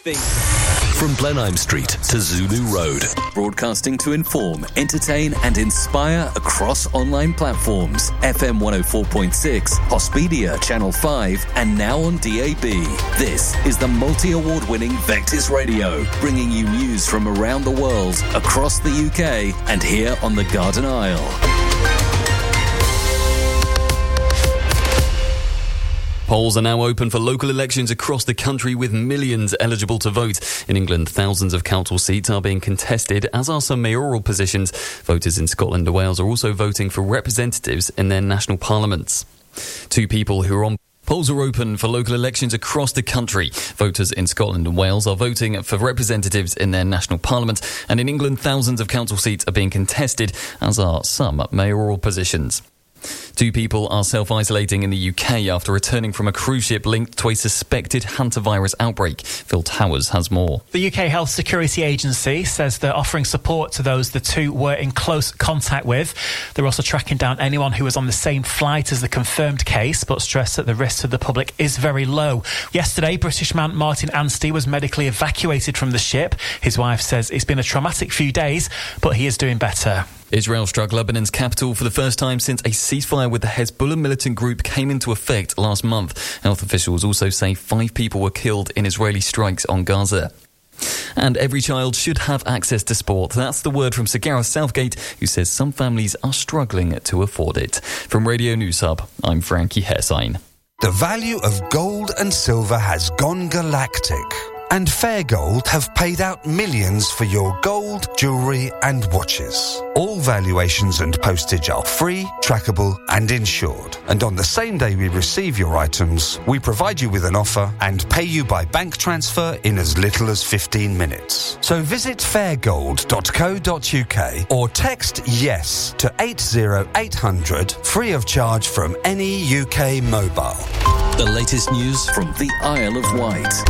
From Blenheim Street to Zulu Road, broadcasting to inform, entertain and inspire across online platforms. FM 104.6, Hospedia Channel 5 and now on DAB. This is the multi-award-winning Vectis Radio, bringing you news from around the world, across the UK and here on the Garden Isle. Polls are now open for local elections across the country with millions eligible to vote. In England, thousands of council seats are being contested, as are some mayoral positions. Voters in Scotland and Wales are also voting for representatives in their national parliaments. Two people who are on Polls are open for local elections across the country. Voters in Scotland and Wales are voting for representatives in their national parliament. And in England, thousands of council seats are being contested, as are some mayoral positions. Two people are self-isolating in the UK after returning from a cruise ship linked to a suspected hantavirus outbreak. Phil Towers has more. The UK Health Security Agency says they're offering support to those the two were in close contact with. They're also tracking down anyone who was on the same flight as the confirmed case, but stress that the risk to the public is very low. Yesterday, British man Martin Anstey was medically evacuated from the ship. His wife says it's been a traumatic few days, but he is doing better. Israel struck Lebanon's capital for the first time since a ceasefire with the Hezbollah militant group came into effect last month. Health officials also say 5 people were killed in Israeli strikes on Gaza. And every child should have access to sport. That's the word from Sir Gareth Southgate, who says some families are struggling to afford it. From Radio News Hub, I'm Frankie Hersign. The value of gold and silver has gone galactic. And Fair Gold have paid out millions for your gold, jewellery and watches. All valuations and postage are free, trackable and insured. And on the same day we receive your items, we provide you with an offer and pay you by bank transfer in as little as 15 minutes. So visit fairgold.co.uk or text YES to 80800 free of charge from any UK mobile. The latest news from the Isle of Wight.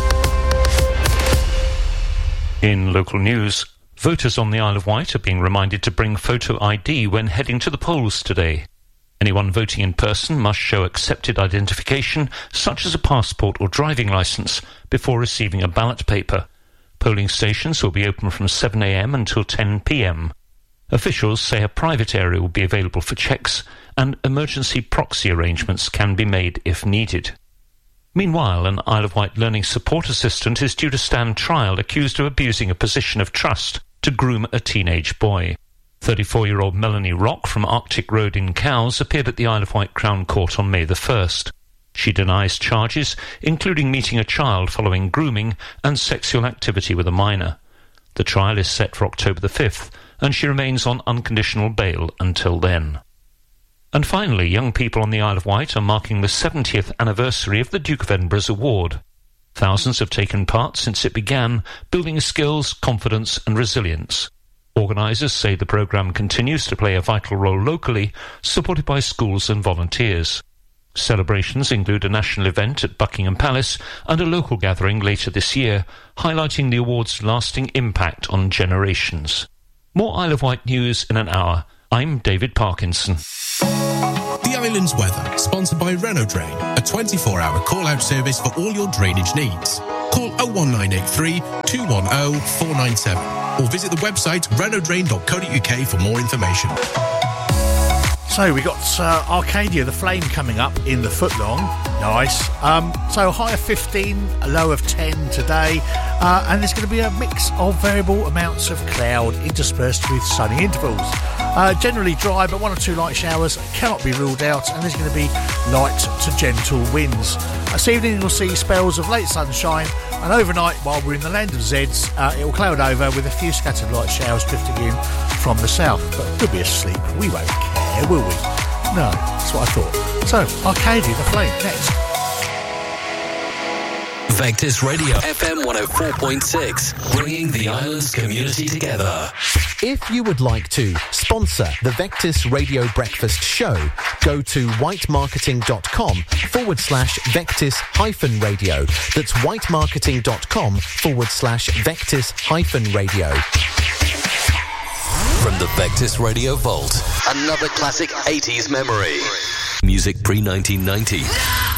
In local news, voters on the Isle of Wight are being reminded to bring photo ID when heading to the polls today. Anyone voting in person must show accepted identification, such as a passport or driving licence, before receiving a ballot paper. Polling stations will be open from 7 a.m. until 10 p.m. Officials say a private area will be available for checks, and emergency proxy arrangements can be made if needed. Meanwhile, an Isle of Wight learning support assistant is due to stand trial accused of abusing a position of trust to groom a teenage boy. 34-year-old Melanie Rock from Arctic Road in Cowes appeared at the Isle of Wight Crown Court on May the 1st. She denies charges, including meeting a child following grooming and sexual activity with a minor. The trial is set for October the 5th, and she remains on unconditional bail until then. And finally, young people on the Isle of Wight are marking the 70th anniversary of the Duke of Edinburgh's award. Thousands have taken part since it began, building skills, confidence and resilience. Organisers say the programme continues to play a vital role locally, supported by schools and volunteers. Celebrations include a national event at Buckingham Palace and a local gathering later this year, highlighting the award's lasting impact on generations. More Isle of Wight news in an hour. I'm David Parkinson. The Island's Weather, sponsored by Renault Drain, a 24-hour call-out service for all your drainage needs. Call 01983 210 497 or visit the website renaultdrain.co.uk for more information. So we got Arcadia the Flame coming up in the footlong. Nice. So high of 15, a low of 10 today. And there's going to be a mix of variable amounts of cloud interspersed with sunny intervals. Generally dry, but 1 or 2 light showers cannot be ruled out, and there's going to be light to gentle winds. This evening we'll see spells of late sunshine, and overnight, while we're in the land of Zeds, it will cloud over with a few scattered light showers drifting in from the south. But we'll be asleep. We won't care, will we? No, that's what I thought. So, Arcadia the Flame next. Vectis Radio FM 104.6, bringing the island's community together. If you would like to sponsor the Vectis Radio Breakfast Show, go to whitemarketing.com/Vectis-radio. That's whitemarketing.com/Vectis-radio. From the Vectis Radio Vault, another classic 80s memory. Music pre-1990.